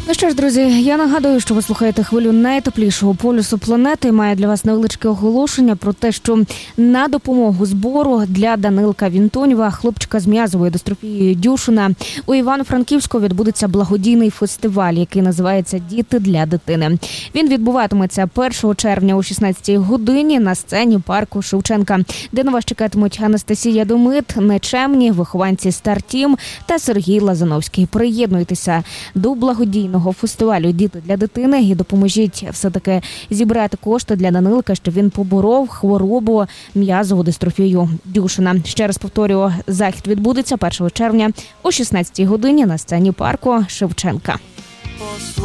Ну що ж, друзі, я нагадую, що ви слухаєте хвилю найтеплішого полюсу планети. Маю для вас невеличке оголошення про те, що на допомогу збору для Данилка Вінтонєва, хлопчика з м'язовою дистрофією Дюшена, у Івано-Франківську відбудеться благодійний фестиваль, який називається «Діти для дитини». Він відбуватиметься 1 червня о 16-й годині на сцені парку Шевченка, де на вас чекатимуть Анастасія Домит, Нечемні, вихованці «Стартім» та Сергій Лазановський. Приєднуйтеся до благодійного фестивалю «Діти для дитини» і допоможіть все-таки зібрати кошти для Данилка, щоб він поборов хворобу м'язову дистрофію Дюшена. Ще раз повторюю, захід відбудеться 1 червня о 16-й годині на сцені парку Шевченка.